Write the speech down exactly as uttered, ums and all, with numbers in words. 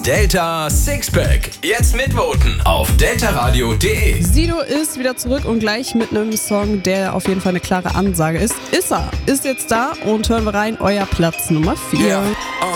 Delta Sixpack. Jetzt mitvoten auf deltaradio punkt de. Sido ist wieder zurück und gleich mit einem Song, der auf jeden Fall eine klare Ansage ist. Issa ist jetzt da und hören wir rein, euer Platz Nummer vier. Yeah.